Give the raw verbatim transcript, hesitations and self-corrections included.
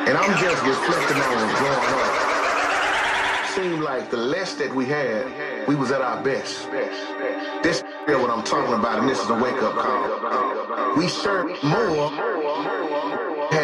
And I'm just reflecting on what's going on. Seemed like the less that we had, we was at our best. This is what I'm talking about, and this is a wake-up call. We serve more